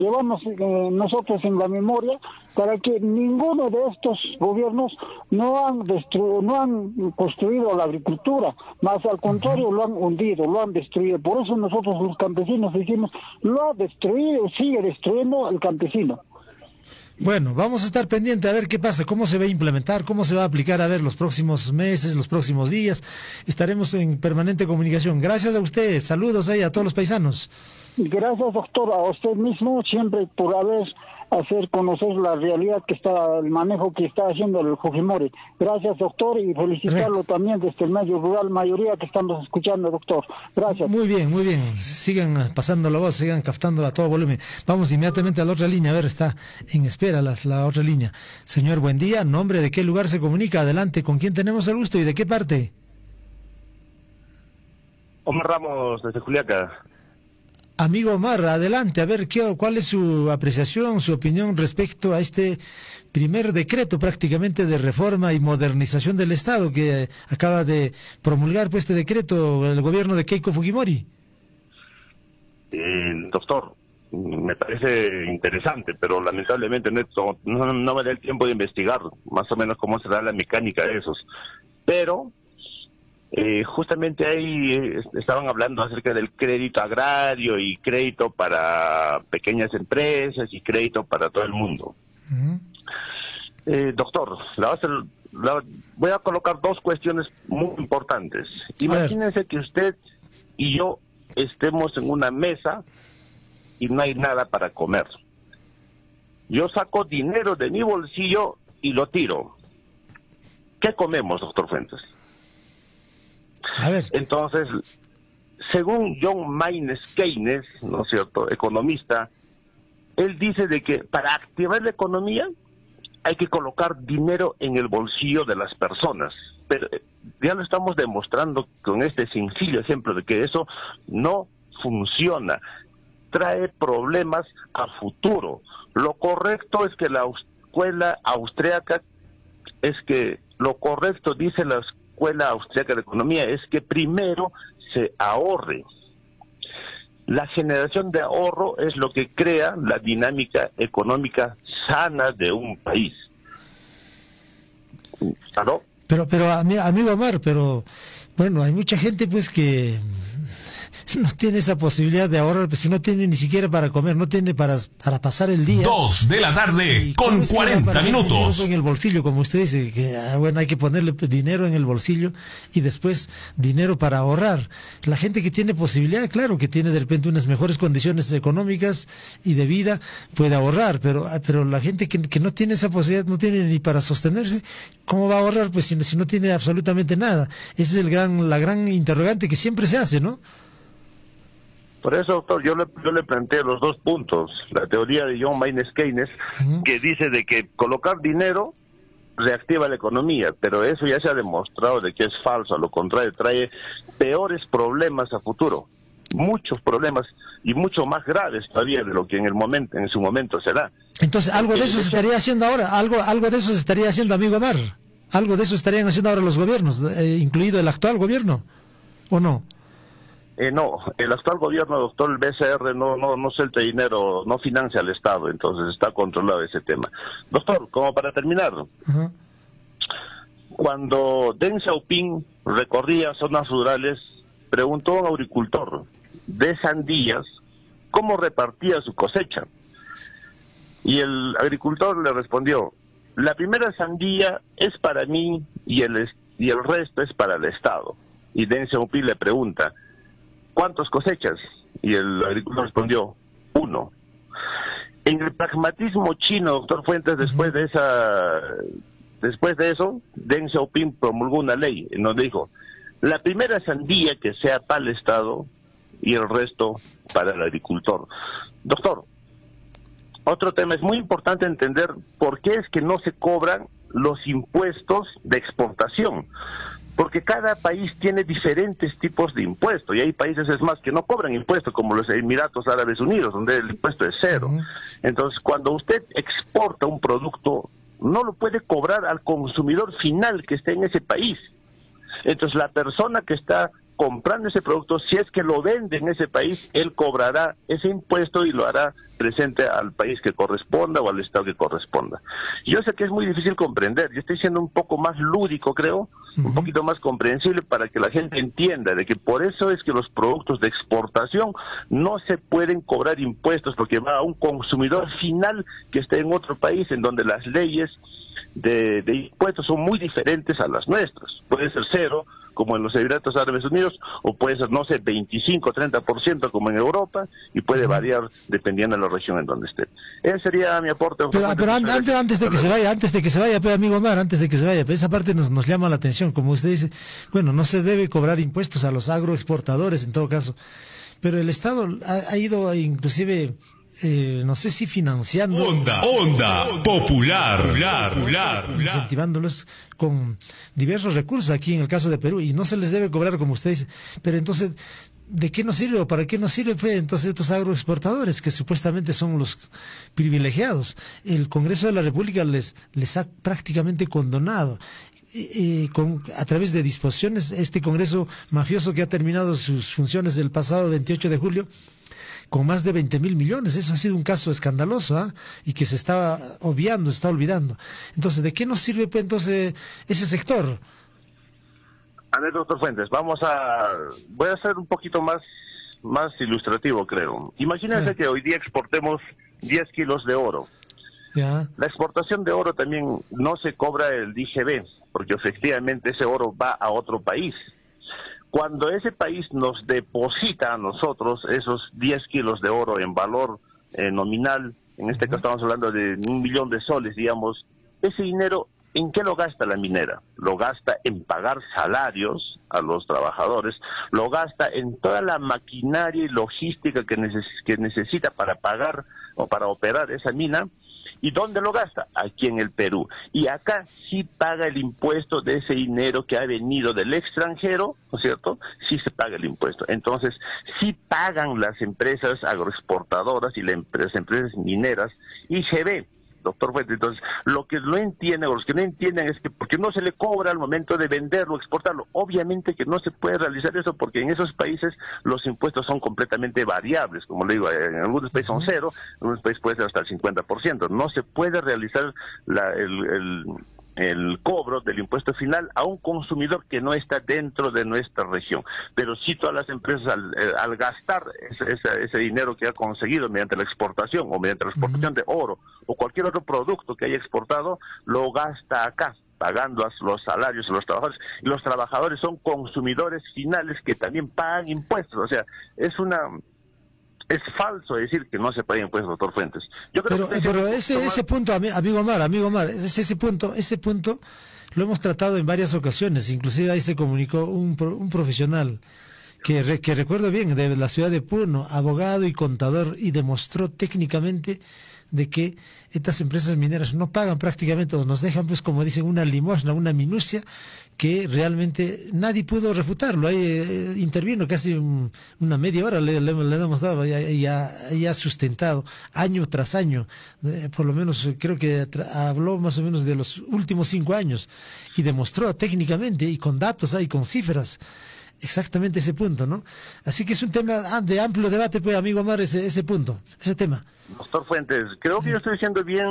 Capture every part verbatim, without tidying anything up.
llevamos eh, nosotros en la memoria para que ninguno de estos gobiernos no han destru no han construido la agricultura, más al contrario lo han hundido, lo han destruido. Por eso nosotros los campesinos decimos, lo ha destruido, sigue destruyendo el campesino. Bueno, vamos a estar pendiente a ver qué pasa, cómo se va a implementar, cómo se va a aplicar, a ver, los próximos meses, los próximos días. Estaremos en permanente comunicación. Gracias a usted, saludos ahí a todos los paisanos. Gracias, doctor, a usted mismo siempre por haber hacer conocer la realidad que está, el manejo que está haciendo el Fujimori. Gracias, doctor, y felicitarlo Correcto. También desde el medio rural, mayoría que estamos escuchando, doctor. Gracias. Muy bien, muy bien. Sigan pasando la voz, sigan captándola a todo volumen. Vamos inmediatamente a la otra línea. A ver, está en espera la, la otra línea. Señor, buen día. ¿Nombre de qué lugar se comunica? Adelante. ¿Con quién tenemos el gusto y de qué parte? Omar Ramos, desde Juliaca. Amigo Omar, adelante, a ver, ¿qué, ¿cuál es su apreciación, su opinión respecto a este primer decreto prácticamente de reforma y modernización del Estado que acaba de promulgar pues, este decreto el gobierno de Keiko Fujimori? Eh, doctor, me parece interesante, pero lamentablemente no, no, no me da el tiempo de investigar más o menos cómo será la mecánica de esos. Pero... Eh, justamente ahí eh, estaban hablando acerca del crédito agrario y crédito para pequeñas empresas y crédito para todo el mundo. Uh-huh. eh, doctor, la va a hacer, la, voy a colocar dos cuestiones muy importantes. Imagínense que usted y yo estemos en una mesa y no hay nada para comer. Yo saco dinero de mi bolsillo y lo tiro. ¿Qué comemos, doctor Fuentes? A ver. Entonces, según John Maynard Keynes, ¿no es cierto?, economista, él dice de que para activar la economía hay que colocar dinero en el bolsillo de las personas. Pero ya lo estamos demostrando con este sencillo ejemplo de que eso no funciona. Trae problemas a futuro. Lo correcto es que la escuela austríaca, es que lo correcto, dice la Escuela Austríaca de Economía, es que primero se ahorre. La generación de ahorro es lo que crea la dinámica económica sana de un país. ¿Aló? Pero, pero amigo Omar, pero bueno, hay mucha gente pues que no tiene esa posibilidad de ahorrar, pues si no tiene ni siquiera para comer, no tiene para, para pasar el día. Dos de la tarde con cuarenta minutos. En el bolsillo, como usted dice, que bueno, hay que ponerle dinero en el bolsillo y después dinero para ahorrar. La gente que tiene posibilidad, claro, que tiene de repente unas mejores condiciones económicas y de vida, puede ahorrar, pero, pero la gente que, que no tiene esa posibilidad, no tiene ni para sostenerse, ¿cómo va a ahorrar? Pues si, si no tiene absolutamente nada. Esa es el gran, la gran interrogante que siempre se hace, ¿no? Por eso, doctor, yo le, yo le planteo los dos puntos. La teoría de John Maynard Keynes, uh-huh. que dice de que colocar dinero reactiva la economía, pero eso ya se ha demostrado de que es falso. A lo contrario, trae peores problemas a futuro. Muchos problemas y mucho más graves todavía de lo que en el momento, en su momento será. Entonces, algo de eso se estaría haciendo ahora, algo, algo de eso se estaría haciendo, amigo Omar. Algo de eso estarían haciendo ahora los gobiernos, eh, incluido el actual gobierno, ¿o no? Eh, no, el actual gobierno, doctor, el B C R no no no suelta dinero, no financia al Estado, entonces está controlado ese tema. Doctor, como para terminar, uh-huh. cuando Deng Xiaoping recorría zonas rurales, preguntó a un agricultor de sandías cómo repartía su cosecha. Y el agricultor le respondió, la primera sandía es para mí y el, y el resto es para el Estado. Y Deng Xiaoping le pregunta, ¿cuántos cosechas? Y el agricultor respondió, uno. En el pragmatismo chino, doctor Fuentes, después de esa, después de eso, Deng Xiaoping promulgó una ley en donde dijo, la primera sandía que sea para el Estado y el resto para el agricultor. Doctor, otro tema, es muy importante entender por qué es que no se cobran los impuestos de exportación. Porque cada país tiene diferentes tipos de impuestos, y hay países, es más, que no cobran impuestos, como los Emiratos Árabes Unidos, donde el impuesto es cero. Uh-huh. Entonces, cuando usted exporta un producto, no lo puede cobrar al consumidor final que esté en ese país. Entonces, la persona que está comprando ese producto, si es que lo vende en ese país, él cobrará ese impuesto y lo hará presente al país que corresponda o al estado que corresponda. Yo sé que es muy difícil comprender, yo estoy siendo un poco más lúdico, creo, uh-huh. un poquito más comprensible para que la gente entienda de que por eso es que los productos de exportación no se pueden cobrar impuestos, porque va a un consumidor final que esté en otro país en donde las leyes de, de impuestos son muy diferentes a las nuestras. Puede ser cero, como en los Emiratos Árabes Unidos, o puede ser, no sé, veinticinco, treinta por ciento como en Europa, y puede variar dependiendo de la región en donde esté. Ese sería mi aporte. Pero, pero antes, antes, antes de que se vaya, antes de que se vaya, pues, amigo Omar, antes de que se vaya, pues, esa parte nos, nos llama la atención, como usted dice, bueno, no se debe cobrar impuestos a los agroexportadores en todo caso, pero el Estado ha, ha ido inclusive... Eh, no sé si financiando onda, onda popular, popular, popular, incentivándolos con diversos recursos aquí en el caso de Perú, y no se les debe cobrar como usted dice, pero entonces ¿de qué nos sirve o para qué nos sirve pues, entonces estos agroexportadores que supuestamente son los privilegiados? El Congreso de la República les, les ha prácticamente condonado Eh, con, a través de disposiciones. Este Congreso mafioso que ha terminado sus funciones el pasado veintiocho de julio con más de veinte mil millones. Eso ha sido un caso escandaloso, ¿eh? Y que se está obviando, se está olvidando. Entonces, ¿de qué nos sirve pues entonces ese sector? A ver, doctor Fuentes, vamos a... voy a ser un poquito más, más ilustrativo, creo. Imagínense sí. que hoy día exportemos diez kilos de oro. Ya. La exportación de oro también no se cobra el D G B, porque efectivamente ese oro va a otro país. Cuando ese país nos deposita a nosotros esos diez kilos de oro en valor eh, nominal, en este caso estamos hablando de un millón de soles, digamos, ese dinero, ¿en qué lo gasta la minera? Lo gasta en pagar salarios a los trabajadores, lo gasta en toda la maquinaria y logística que, neces que necesita para pagar o para operar esa mina. ¿Y dónde lo gasta? Aquí en el Perú. Y acá sí paga el impuesto de ese dinero que ha venido del extranjero, ¿no es cierto? Sí se paga el impuesto. Entonces, sí pagan las empresas agroexportadoras y las empresas mineras I G B. Doctor Fuentes, entonces, lo que no entienden, o los que no entienden es que porque no se le cobra al momento de venderlo, exportarlo. Obviamente que no se puede realizar eso porque en esos países los impuestos son completamente variables. Como le digo, en algunos países son cero, en algunos países puede ser hasta el cincuenta por ciento. No se puede realizar la, el, el, el cobro del impuesto final a un consumidor que no está dentro de nuestra región. Pero sí todas las empresas al, al gastar ese, ese, ese dinero que ha conseguido mediante la exportación o mediante la exportación de oro o cualquier otro producto que haya exportado, lo gasta acá, pagando a los salarios a los trabajadores. Y los trabajadores son consumidores finales que también pagan impuestos. O sea, es una... es falso decir que no se pagan impuestos, doctor Fuentes. Yo creo pero que pero ese, tomar... ese punto, amigo Omar, amigo Omar, ese, ese punto, ese punto lo hemos tratado en varias ocasiones. Inclusive ahí se comunicó un, un profesional que, re, que recuerdo bien, de la ciudad de Puno, abogado y contador, y demostró técnicamente de que estas empresas mineras no pagan prácticamente, o nos dejan, pues como dicen, una limosna, una minucia, que realmente nadie pudo refutarlo. Ahí eh, intervino casi un, una media hora, le, le, le hemos dado, y ha sustentado año tras año, eh, por lo menos creo que habló más o menos de los últimos cinco años, y demostró técnicamente, y con datos, y con cifras, exactamente ese punto, ¿no? Así que es un tema de amplio debate, pues, amigo Omar, ese, ese punto, ese tema. Doctor Fuentes, creo que yo estoy diciendo bien,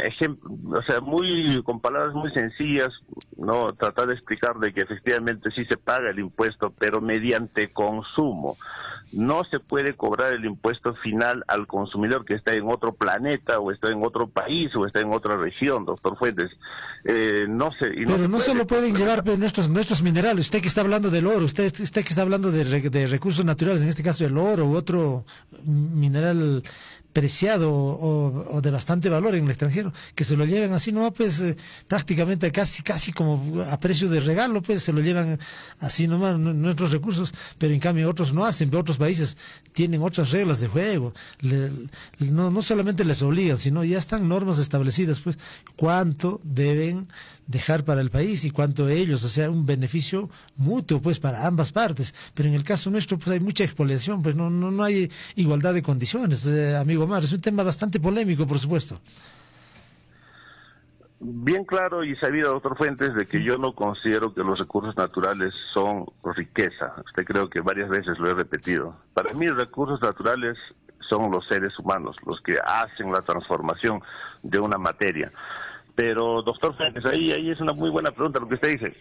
o sea, muy con palabras muy sencillas, no tratar de explicar de que efectivamente sí se paga el impuesto, pero mediante consumo. No se puede cobrar el impuesto final al consumidor que está en otro planeta, o está en otro país, o está en otra región, doctor Fuentes. Eh, no sé. Y no pero se no puede... solo pueden llevar pues, nuestros nuestros minerales. Usted que está hablando del oro, usted, usted que está hablando de, de recursos naturales, en este caso el oro u otro mineral preciado o, o de bastante valor en el extranjero, que se lo llevan así, no, pues eh, prácticamente casi casi como a precio de regalo, pues se lo llevan así nomás nuestros recursos, pero en cambio otros no hacen, pero otros países tienen otras reglas de juego, le, no, no solamente les obligan, sino ya están normas establecidas, pues cuánto deben dejar para el país y cuánto ellos, o sea, un beneficio mutuo, pues, para ambas partes. Pero en el caso nuestro, pues, hay mucha expoliación, pues, no no, no hay igualdad de condiciones, eh, amigo Omar. Es un tema bastante polémico, por supuesto. bien claro y sabido, doctor Fuentes, de que yo no considero que los recursos naturales son riqueza. Usted creo que varias veces lo he repetido. Para mí, recursos naturales son los seres humanos, los que hacen la transformación de una materia. Pero, doctor Fuentes, ahí, ahí es una muy buena pregunta lo que usted dice.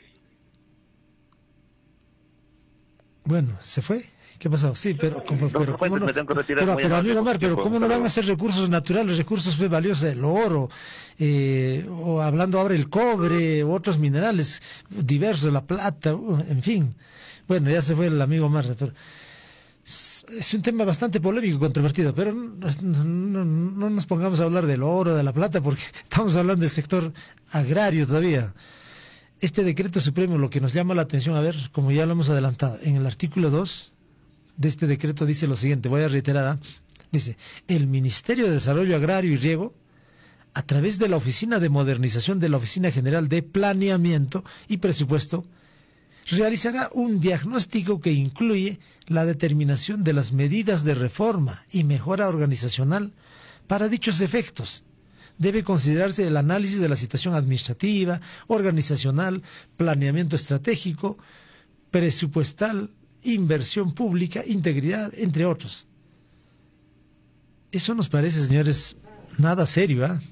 Bueno, ¿se fue? ¿Qué pasó? Sí, pero, como, pero, ¿cómo no? Pero, pero amigo Omar, pero ¿cómo no van a ser recursos naturales, recursos pues, valiosos, el oro, eh, o hablando ahora el cobre, u otros minerales diversos, la plata, uh, en fin. Bueno, ya se fue el amigo Omar. Es, es un tema bastante polémico y controvertido, pero no, no, no nos pongamos a hablar del oro, de la plata, porque estamos hablando del sector agrario todavía. Este decreto supremo, lo que nos llama la atención, a ver, como ya lo hemos adelantado, en el artículo dos de este decreto dice lo siguiente, voy a reiterar, ¿eh? Dice, el Ministerio de Desarrollo Agrario y Riego, a través de la Oficina de Modernización de la Oficina General de Planeamiento y Presupuesto, realizará un diagnóstico que incluye la determinación de las medidas de reforma y mejora organizacional para dichos efectos. Debe considerarse el análisis de la situación administrativa, organizacional, planeamiento estratégico, presupuestal, inversión pública, integridad, entre otros. Eso nos parece, señores, nada serio, ¿eh?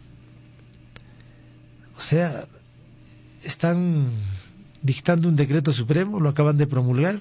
O sea, están dictando un decreto supremo, lo acaban de promulgar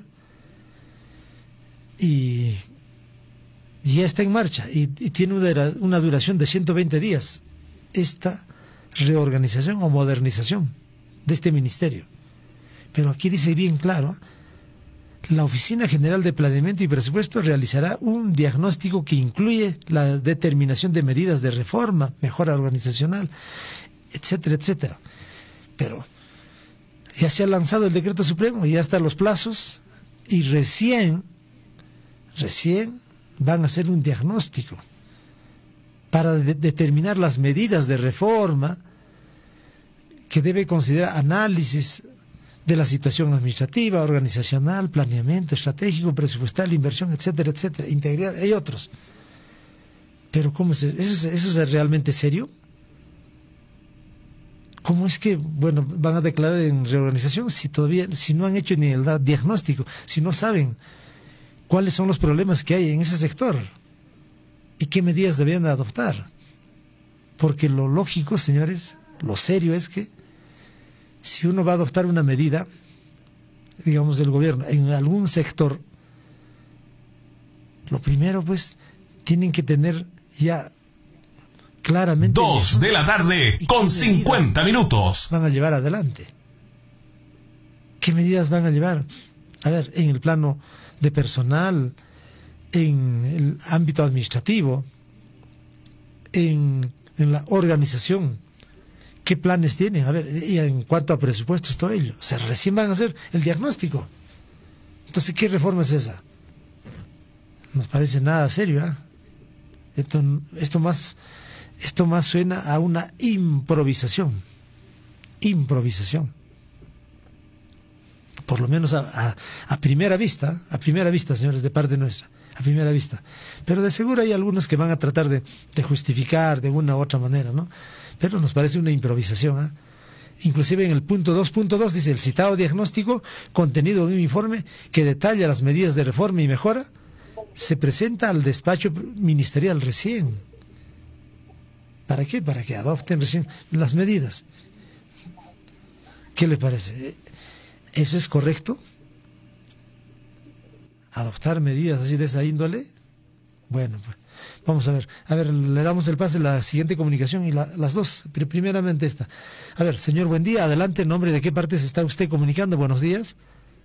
y ya está en marcha y, y tiene una, una duración de ciento veinte días esta reorganización o modernización de este ministerio. Pero aquí dice bien claro, la Oficina General de Planeamiento y Presupuesto realizará un diagnóstico que incluye la determinación de medidas de reforma, mejora organizacional, etcétera, etcétera. Pero ya se ha lanzado el decreto supremo, ya están los plazos y recién, recién van a hacer un diagnóstico para de- determinar las medidas de reforma que debe considerar análisis de la situación administrativa, organizacional, planeamiento estratégico, presupuestal, inversión, etcétera, etcétera, integridad, hay otros. Pero ¿cómo es eso? ¿Eso es, eso es realmente serio? ¿Cómo es que, bueno, van a declarar en reorganización si todavía, si no han hecho ni el diagnóstico, si no saben cuáles son los problemas que hay en ese sector y qué medidas debían adoptar? Porque lo lógico, señores, lo serio es que si uno va a adoptar una medida, digamos, del gobierno en algún sector, lo primero, pues, tienen que tener ya claramente Dos de la tarde con cincuenta minutos. Van a llevar adelante. ¿Qué medidas van a llevar? A ver, en el plano de personal, en el ámbito administrativo, en, en la organización. ¿Qué planes tienen? A ver, y en cuanto a presupuestos, todo ello. O sea, recién van a hacer el diagnóstico. Entonces, ¿qué reforma es esa? No parece nada serio, ¿eh? Esto, esto más, esto más suena a una improvisación. Improvisación. Por lo menos a, a, a primera vista, a primera vista, señores, de parte nuestra, a primera vista. Pero de seguro hay algunos que van a tratar de, de justificar de una u otra manera, ¿no? Pero nos parece una improvisación, ¿eh? Inclusive en el punto dos punto dos dice el citado diagnóstico contenido en un informe que detalla las medidas de reforma y mejora se presenta al despacho ministerial recién. ¿Para qué? Para que adopten recién las medidas. ¿Qué le parece? ¿Eso es correcto? ¿Adoptar medidas así de esa índole? Bueno, pues vamos a ver. A ver, le damos el pase a la siguiente comunicación y la, las dos. Primeramente esta. A ver, señor, buen día. Adelante, en nombre de qué parte se está usted comunicando. Buenos días.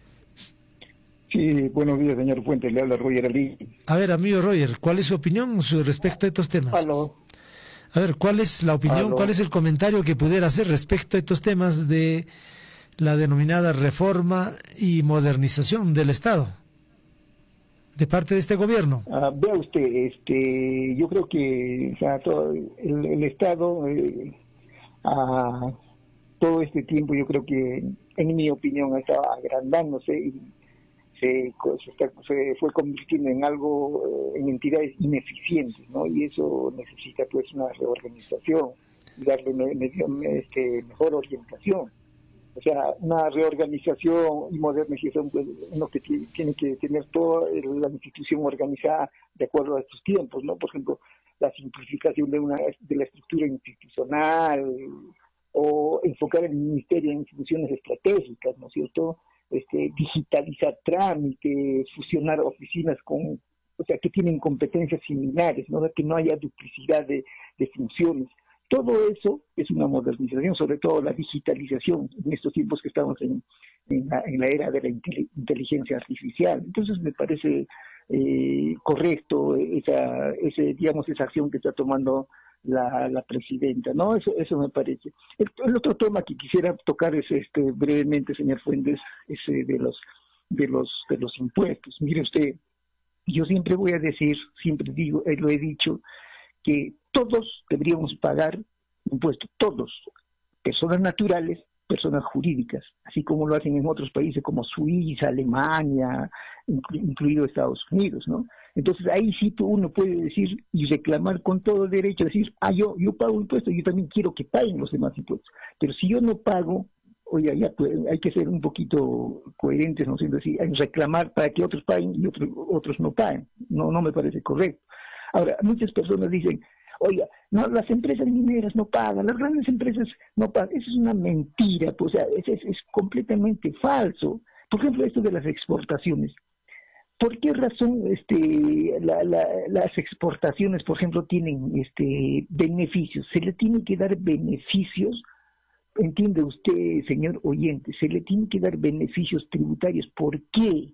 Sí, buenos días, señor Fuentes. Le habla Roger Ali. A ver, amigo Roger, ¿cuál es su opinión su respecto a estos temas? Aló. A ver, ¿cuál es la opinión, Aló. cuál es el comentario que pudiera hacer respecto a estos temas de la denominada reforma y modernización del Estado de parte de este gobierno? Ah, vea usted, este, yo creo que o sea, todo el, el Estado, eh, ah, todo este tiempo, yo creo que, en mi opinión, ha estado agrandándose y se, se, está, se fue convirtiendo en algo, eh, en entidades ineficientes, ¿no? Y eso necesita, pues, una reorganización. darle me, me, este, mejor orientación. O sea, una reorganización y modernización, pues, uno que tiene, tiene que tener toda la institución organizada de acuerdo a estos tiempos, ¿no? Por ejemplo, la simplificación de una de la estructura institucional, o enfocar el ministerio en funciones estratégicas, ¿no es cierto? Este, digitalizar trámites, fusionar oficinas con, o sea, que tienen competencias similares, ¿no? Que no haya duplicidad de, de funciones. Todo eso es una modernización, sobre todo la digitalización en estos tiempos que estamos en, en, la, en la era de la inteligencia artificial. Entonces me parece eh, correcto esa, ese, digamos, esa acción que está tomando la, la presidenta, ¿no? Eso, eso me parece. El, el otro tema que quisiera tocar es este brevemente, señor Fuentes, ese de los de los de los impuestos. Mire usted, yo siempre voy a decir, siempre digo, eh, lo he dicho, que todos deberíamos pagar impuestos, todos, personas naturales, personas jurídicas, así como lo hacen en otros países como Suiza, Alemania, inclu incluido Estados Unidos, ¿no? Entonces ahí sí uno puede decir y reclamar con todo derecho, decir, ah, yo yo pago impuestos, yo también quiero que paguen los demás impuestos, pero si yo no pago, oye, ya pues, hay que ser un poquito coherentes, ¿no? Siendo así, hay que reclamar para que otros paguen y otros otros no paguen, no no me parece correcto. Ahora, muchas personas dicen, oiga, no, las empresas mineras no pagan, las grandes empresas no pagan. Eso es una mentira, pues, o sea, es, es, es completamente falso. Por ejemplo, esto de las exportaciones. ¿Por qué razón este, la, la, las exportaciones, por ejemplo, tienen este, beneficios? Se le tiene que dar beneficios, entiende usted, señor oyente, se le tiene que dar beneficios tributarios. ¿Por qué?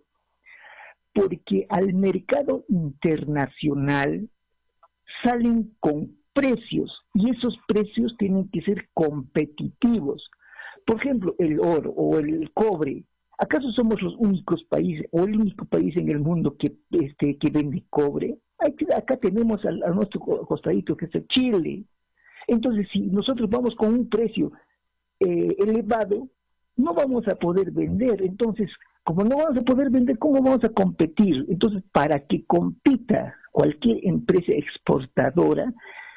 Porque al mercado internacional salen con precios y esos precios tienen que ser competitivos. Por ejemplo, el oro o el cobre. ¿Acaso somos los únicos países o el único país en el mundo que este que vende cobre? Acá tenemos a, a nuestro costadito, que es Chile. Entonces, si nosotros vamos con un precio eh, elevado, no vamos a poder vender. Entonces, como no vamos a poder vender, ¿cómo vamos a competir? Entonces, para que compita cualquier empresa exportadora,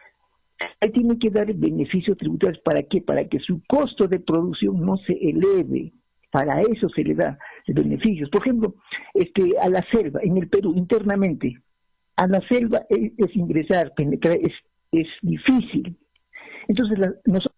ahí tiene que dar beneficios tributarios. ¿Para qué? Para que su costo de producción no se eleve. Para eso se le da beneficios. Por ejemplo, este, a la selva, en el Perú, internamente, a la selva es, es ingresar, penetrar, es, es difícil. Entonces, la, nosotros...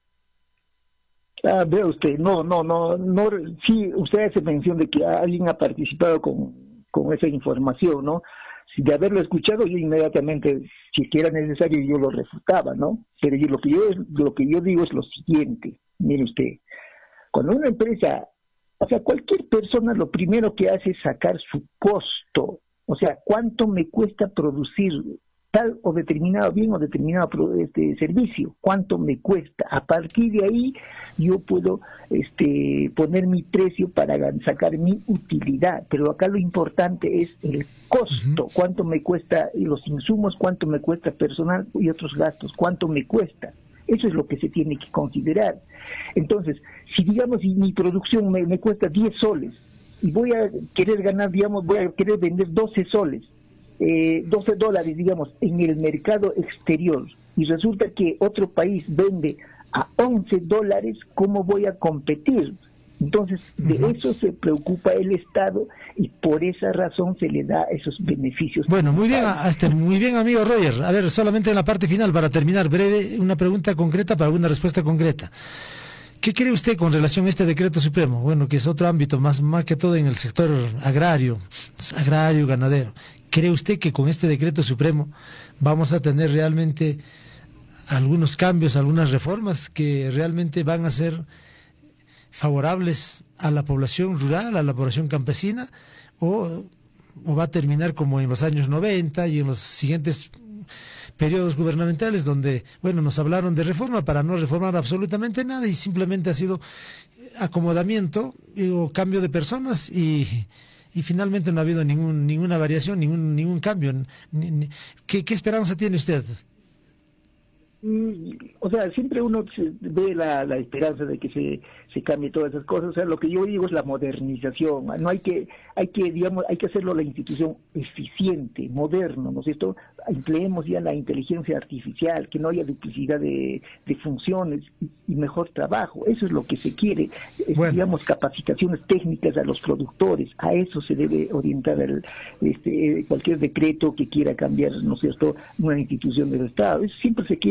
Ah, vea usted, no, no, no, no, sí, usted hace mención de que alguien ha participado con, con esa información, ¿no? Si de haberlo escuchado, yo inmediatamente, si era necesario, yo lo refutaba, ¿no? Pero yo, lo que yo lo que yo digo es lo siguiente, mire usted, cuando una empresa, o sea, cualquier persona lo primero que hace es sacar su costo, o sea, cuánto me cuesta producir tal o determinado bien o determinado este servicio, cuánto me cuesta. A partir de ahí yo puedo este poner mi precio para sacar mi utilidad, pero acá lo importante es el costo, uh-huh. Cuánto me cuesta los insumos, cuánto me cuesta personal y otros gastos, cuánto me cuesta. Eso es lo que se tiene que considerar. Entonces, si digamos si mi producción me, me cuesta diez soles y voy a querer ganar, digamos, voy a querer vender doce soles, Eh, doce dólares, digamos, en el mercado exterior, y resulta que otro país vende a once dólares, ¿cómo voy a competir? Entonces, de uh-huh. eso se preocupa el Estado y por esa razón se le da esos beneficios. Bueno, muy bien, este, muy bien, amigo Roger. A ver, solamente en la parte final, para terminar, breve, una pregunta concreta para una respuesta concreta. ¿Qué cree usted con relación a este decreto supremo? Bueno, que es otro ámbito, más, más que todo en el sector agrario, agrario, ganadero. ¿Cree usted que con este decreto supremo vamos a tener realmente algunos cambios, algunas reformas que realmente van a ser favorables a la población rural, a la población campesina, o, o va a terminar como en los años noventa y en los siguientes periodos gubernamentales donde, bueno, nos hablaron de reforma para no reformar absolutamente nada y simplemente ha sido acomodamiento o cambio de personas y, y finalmente no ha habido ningún, ninguna variación, ningún, ningún cambio? Ni, ni, ¿qué, ¿Qué esperanza tiene usted? O sea, siempre uno se ve la, la esperanza de que se, se cambie todas esas cosas. O sea, lo que yo digo es la modernización. No hay que, hay que, digamos, hay que hacerlo la institución eficiente, moderno, ¿no es cierto? Empleemos ya la inteligencia artificial, que no haya duplicidad de, de funciones y, y mejor trabajo. Eso es lo que se quiere. Es, bueno. digamos, capacitaciones técnicas a los productores. A eso se debe orientar el, este, cualquier decreto que quiera cambiar, ¿no es cierto?, una institución del Estado. Eso siempre se quiere